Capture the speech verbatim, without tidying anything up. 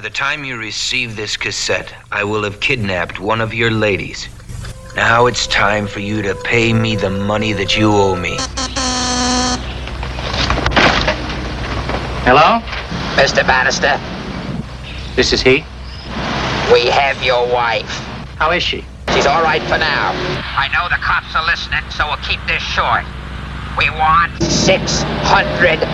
the time you receive this cassette, I will have kidnapped one of your ladies. Now it's time for you to pay me the money that you owe me. Hello? Mister Bannister, This is he? we have your wife. How is she? She's all right for now. I know the cops are listening, so we'll keep this short. We want six hundred